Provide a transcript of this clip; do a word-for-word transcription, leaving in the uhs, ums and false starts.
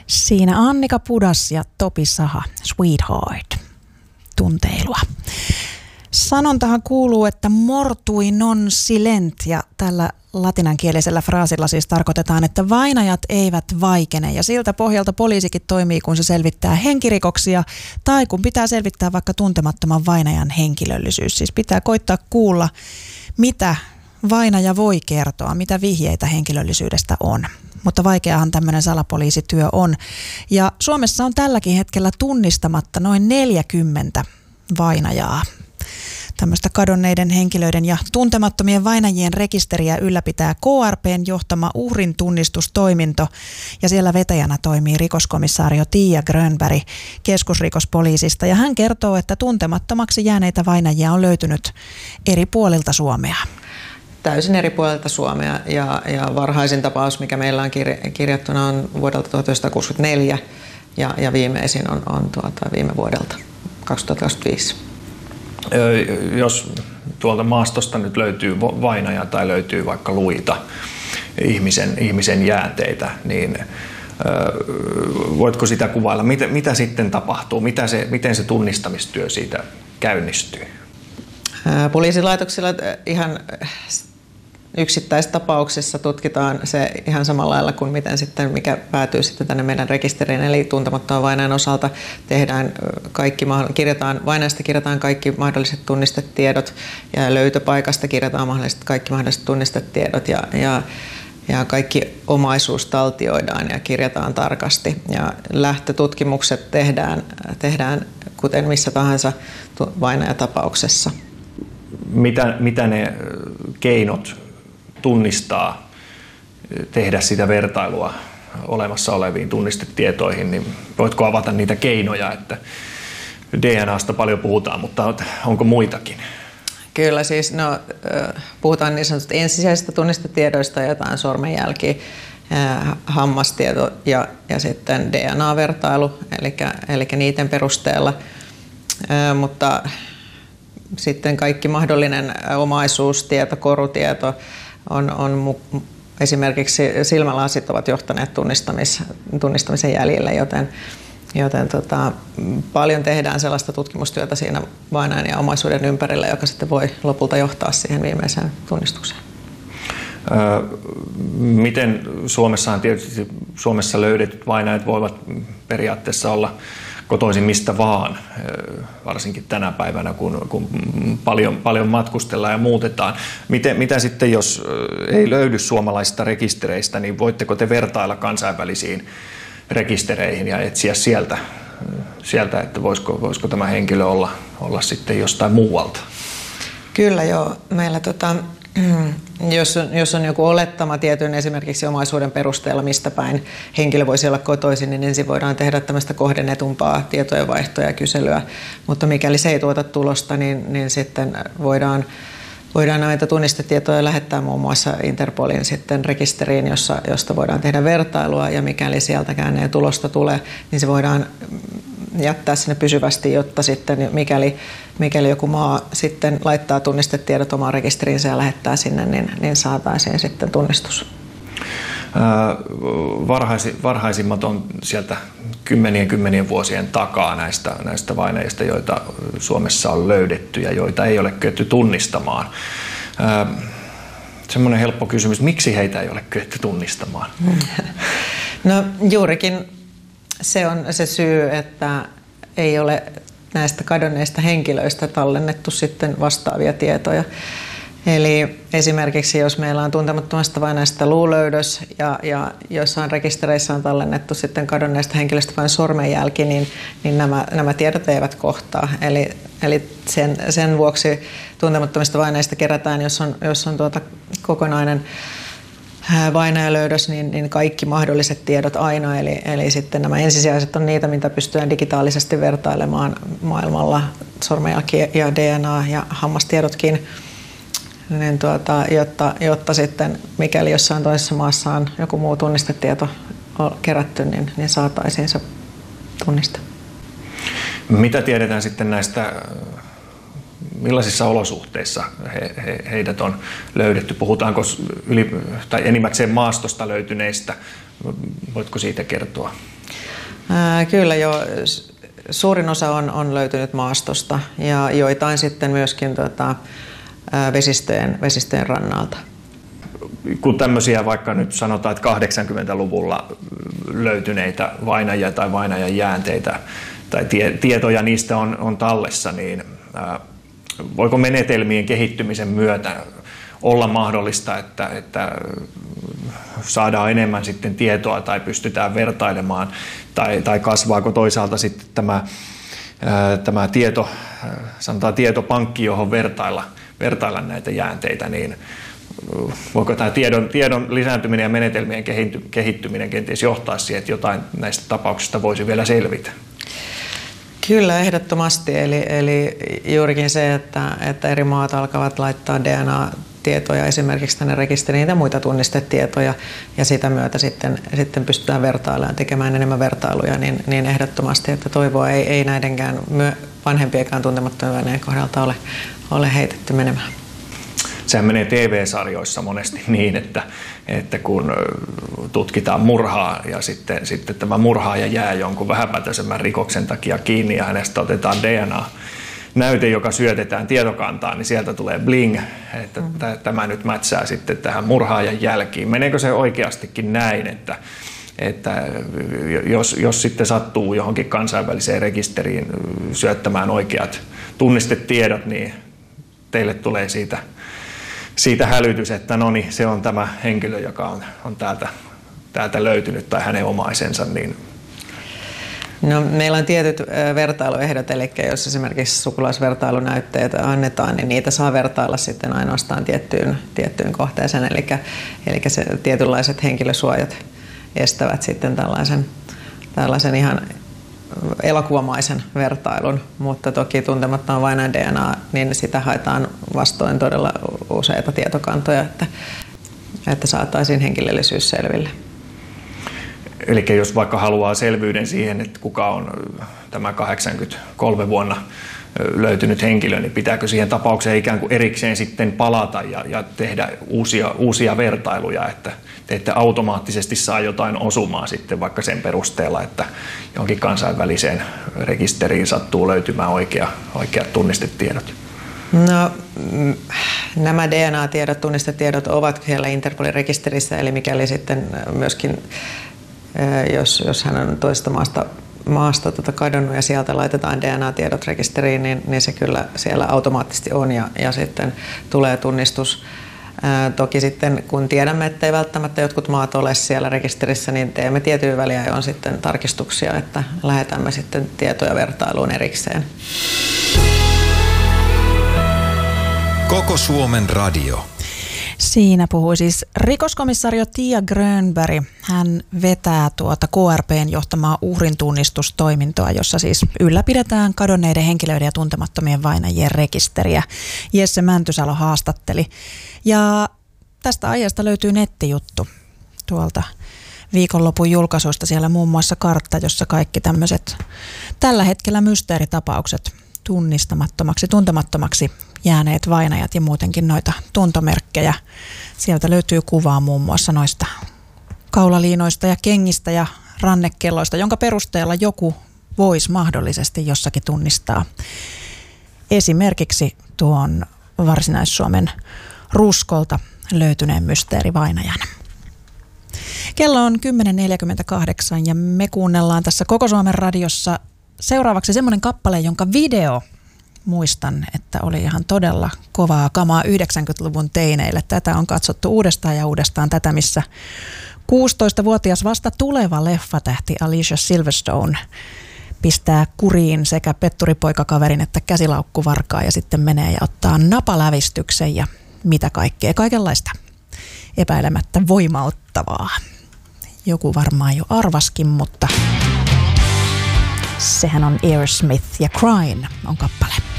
Siinä Annika Pudas ja Topi Saha, Sweetheart, tunteilua. Sanontahan kuuluu, että mortui non silent, ja tällä latinankielisellä fraasilla siis tarkoitetaan, että vainajat eivät vaikene, ja siltä pohjalta poliisikin toimii, kun se selvittää henkirikoksia tai kun pitää selvittää vaikka tuntemattoman vainajan henkilöllisyys. Siis pitää koittaa kuulla, mitä vainaja voi kertoa, mitä vihjeitä henkilöllisyydestä on. Mutta vaikeahan tämmöinen salapoliisityö on. Ja Suomessa on tälläkin hetkellä tunnistamatta noin neljäkymmentä vainajaa. Tämmöistä kadonneiden henkilöiden ja tuntemattomien vainajien rekisteriä ylläpitää K R P:n johtama uhrin tunnistustoiminto, ja siellä vetäjänä toimii rikoskomissaario Tiia Grönberg keskusrikospoliisista, ja hän kertoo, että tuntemattomaksi jääneitä vainajia on löytynyt eri puolilta Suomea. Täysin eri puolilta Suomea, ja, ja varhaisin tapaus, mikä meillä on kirj- kirjattuna, on vuodelta tuhatyhdeksänsataakuusikymmentäneljä, ja, ja viimeisin on, on tuota, viime vuodelta kaksituhattakaksikymmentäviisi. Jos tuolta maastosta nyt löytyy vainaja tai löytyy vaikka luita ihmisen, ihmisen jäänteitä, niin voitko sitä kuvailla? Mitä, mitä sitten tapahtuu? Mitä se, miten se tunnistamistyö siitä käynnistyy? Poliisilaitoksilla ihan yksittäistapauksissa tutkitaan se ihan samalla lailla kuin miten sitten, mikä päätyy sitten tänne meidän rekisteriin. Eli tuntemattoman vainajan osalta tehdään kaikki, kirjataan, vainajasta kirjataan kaikki mahdolliset tunnistetiedot, ja löytöpaikasta kirjataan mahdolliset, kaikki mahdolliset tunnistetiedot, ja, ja, ja kaikki omaisuus taltioidaan ja kirjataan tarkasti. Ja lähtötutkimukset tehdään, tehdään kuten missä tahansa vainajatapauksessa. Mitä, mitä ne keinot tunnistaa, tehdä sitä vertailua olemassa oleviin tunnistetietoihin, niin voitko avata niitä keinoja, että D N A:sta paljon puhutaan, mutta onko muitakin? Kyllä, siis no, puhutaan niin sanotusti ensisijaisista tunnistetiedoista, jotain sormenjälkiä, hammastieto ja, ja sitten D N A-vertailu, eli, eli niiden perusteella, mutta sitten kaikki mahdollinen omaisuustieto, korutieto on, on esimerkiksi silmälasit ovat johtaneet tunnistamis, tunnistamisen jäljille, joten, joten tota, paljon tehdään sellaista tutkimustyötä siinä vainajan ja omaisuuden ympärillä, joka sitten voi lopulta johtaa siihen viimeiseen tunnistukseen. Öö, miten Suomessahan tietysti Suomessa löydetyt vainajat voivat periaatteessa olla kotoisin mistä vaan, varsinkin tänä päivänä, kun, kun paljon, paljon matkustellaan ja muutetaan. Miten, mitä sitten, jos ei löydy suomalaisista rekistereistä, niin voitteko te vertailla kansainvälisiin rekistereihin ja etsiä sieltä, sieltä että voisiko, voisiko tämä henkilö olla, olla sitten jostain muualta? Kyllä joo. Meillä tota, jos, on, jos on joku olettama tietyn esimerkiksi omaisuuden perusteella, mistä päin henkilö voisi olla kotoisin, niin ensin voidaan tehdä tämmöistä kohdennetumpaa tietojenvaihtoa ja kyselyä. Mutta mikäli se ei tuota tulosta, niin, niin sitten voidaan, voidaan näitä tunnistetietoja lähettää muun muassa Interpolin sitten rekisteriin, jossa, josta voidaan tehdä vertailua, ja mikäli sieltäkään ei tulosta tule, niin se voidaan jättää sinne pysyvästi, jotta sitten mikäli, mikäli joku maa sitten laittaa tunnistetiedot omaan rekisteriinsä ja lähettää sinne, niin, niin saataisiin sitten tunnistus. Varhaisi, varhaisimmat on sieltä kymmenien kymmenien vuosien takaa näistä, näistä vainajista, joita Suomessa on löydetty ja joita ei ole kyetty tunnistamaan. Semmoinen helppo kysymys, miksi heitä ei ole kyetty tunnistamaan? No juurikin se on se syy, että ei ole näistä kadonneista henkilöistä tallennettu sitten vastaavia tietoja. Eli esimerkiksi jos meillä on tuntemattomasta vainajasta luulöydös ja, ja jossain rekistereissä on tallennettu sitten kadonneesta henkilöstä vain sormenjälki, niin, niin nämä, nämä tiedot eivät kohtaa. Eli, eli sen, sen vuoksi tuntemattomista vainajista kerätään, jos on, jos on tuota kokonainen vainajalöydös, niin, niin kaikki mahdolliset tiedot aina. Eli, eli sitten nämä ensisijaiset on niitä, mitä pystytään digitaalisesti vertailemaan maailmalla, sormenjälki ja D N A ja hammastiedotkin. Niin tuota, jotta, jotta sitten mikäli jossain toisessa maassa on joku muu tunnistetieto kerätty, niin, niin saataisiin se tunniste. Mitä tiedetään sitten näistä, millaisissa olosuhteissa he, he, heidät on löydetty? Puhutaanko yli, tai enimmäkseen maastosta löytyneistä? Voitko siitä kertoa? Ää, kyllä jo. Suurin osa on, on löytynyt maastosta ja joitain sitten myöskin tota, vesistöjen, vesistöjen rannalta. Kun tämmöisiä vaikka nyt sanotaan, että kahdeksankymmentäluvulla löytyneitä vainajia tai vainajan jäänteitä tai tie, tietoja niistä on, on tallessa, niin ää, voiko menetelmien kehittymisen myötä olla mahdollista, että, että saadaan enemmän sitten tietoa tai pystytään vertailemaan, tai, tai kasvaako toisaalta sitten tämä, ää, tämä tieto, sanotaan tietopankki, johon vertailla, vertailla näitä jäänteitä, niin voiko tämä tiedon, tiedon lisääntyminen ja menetelmien kehittyminen kenties johtaa siihen, että jotain näistä tapauksista voisi vielä selvitä? Kyllä, ehdottomasti. Eli, eli juurikin se, että, että eri maat alkavat laittaa D N A-tietoja esimerkiksi tänne rekisteriin ja muita tunnistetietoja, ja sitä myötä sitten, sitten pystytään vertailemaan, tekemään enemmän vertailuja, niin, niin ehdottomasti, että toivoa ei, ei näidenkään myö, vanhempienkaan tuntemattomien kohdalta ole, ole heitetty menemään. Sehän menee T V-sarjoissa monesti niin, että, että kun tutkitaan murhaa ja sitten, sitten tämä murhaaja jää jonkun vähäpätöisemmän rikoksen takia kiinni ja hänestä otetaan D N A-näyte, joka syötetään tietokantaan, niin sieltä tulee bling, että mm. tämä nyt mätsää sitten tähän murhaajan jälkiin. Meneekö se oikeastikin näin, että, että jos, jos sitten sattuu johonkin kansainväliseen rekisteriin syöttämään oikeat tunnistetiedot, niin teille tulee siitä siitä hälytys, että no niin, se on tämä henkilö, joka on, on täältä, täältä löytynyt tai hänen omaisensa. Niin. No, meillä on tietyt vertailuehdot, eli jos esimerkiksi sukulaisvertailunäytteitä annetaan, niin niitä saa vertailla sitten ainoastaan tiettyyn, tiettyyn kohteeseen, eli, eli se tietynlaiset henkilösuojat estävät sitten tällaisen, tällaisen ihan elokuvamaisen vertailun, mutta toki tuntemattoman vainajan D N A, niin sitä haetaan vastoin todella useita tietokantoja, että, että saataisiin henkilöllisyys selville. Eli jos vaikka haluaa selvyyden siihen, että kuka on tämä kahdeksankymmentäkolme vuonna löytynyt henkilö, niin pitääkö siihen tapaukseen ikään kuin erikseen sitten palata ja, ja tehdä uusia, uusia vertailuja, että te ette automaattisesti saa jotain osumaa sitten vaikka sen perusteella, että johonkin kansainväliseen rekisteriin sattuu löytymään oikea, oikeat tunnistetiedot? No, nämä D N A-tiedot, tunnistetiedot ovat siellä Interpolin rekisterissä, eli mikäli sitten myöskin, jos, jos hän on toisesta maasta maasta tota kadonnut ja sieltä laitetaan D N A-tiedot rekisteriin, niin, niin se kyllä siellä automaattisesti on ja, ja sitten tulee tunnistus. Ää, toki sitten kun tiedämme, että ei välttämättä jotkut maat ole siellä rekisterissä, niin teemme tietyin väliajoin sitten tarkistuksia, että lähetämme sitten tietoja vertailuun erikseen. Koko Suomen radio. Siinä puhui siis rikoskomissario Tia Grönberg. Hän vetää tuota K R P:n johtamaa uhrin tunnistustoimintoa, jossa siis ylläpidetään kadonneiden henkilöiden ja tuntemattomien vainajien rekisteriä. Jesse Mäntysalo haastatteli. Ja tästä aiheesta löytyy nettijuttu tuolta viikonlopun julkaisuista. Siellä muun muassa kartta, jossa kaikki tämmöiset tällä hetkellä mysteeritapaukset tunnistamattomaksi, tuntemattomaksi jääneet vainajat ja muutenkin noita tuntomerkkejä. Sieltä löytyy kuvaa muun muassa noista kaulaliinoista ja kengistä ja rannekelloista, jonka perusteella joku voisi mahdollisesti jossakin tunnistaa esimerkiksi tuon Varsinais-Suomen Ruskolta löytyneen mysteerivainajan. Kello on kymmenen neljäkymmentäkahdeksan ja me kuunnellaan tässä Koko Suomen radiossa seuraavaksi semmoinen kappale, jonka video muistan, että oli ihan todella kovaa kamaa yhdeksänkymmentäluvun teineille. Tätä on katsottu uudestaan ja uudestaan, tätä missä kuusitoistavuotias vasta tuleva leffatähti Alicia Silverstone pistää kuriin sekä petturipoikakaverin että käsilaukkuvarkaa ja sitten menee ja ottaa napalävistyksen ja mitä kaikkea, kaikenlaista epäilemättä voimauttavaa. Joku varmaan jo arvaskin, mutta sehän on Aerosmith ja Crying on kappale.